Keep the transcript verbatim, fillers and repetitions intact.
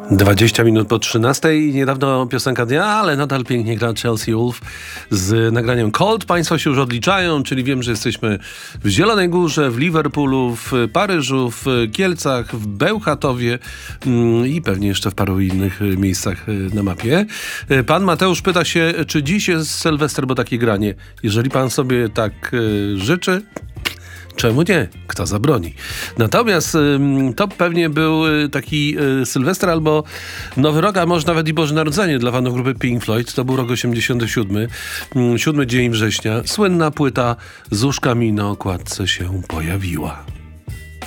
dwadzieścia minut po trzynastej. Niedawno piosenka dnia, ale nadal pięknie gra Chelsea Wolfe z nagraniem Cold. Państwo się już odliczają, czyli wiem, że jesteśmy w Zielonej Górze, w Liverpoolu, w Paryżu, w Kielcach, w Bełchatowie mm, i pewnie jeszcze w paru innych miejscach na mapie. Pan Mateusz pyta się, czy dziś jest Sylwester, bo takie granie. Jeżeli pan sobie tak y, życzy, czemu nie? Kto zabroni? Natomiast ym, to pewnie był y, taki y, Sylwester albo Nowy Rok, a może nawet i Boże Narodzenie dla fanów grupy Pink Floyd. To był rok osiemdziesiąty siódmy, siódmy dzień września. Słynna płyta z uszkami na okładce się pojawiła.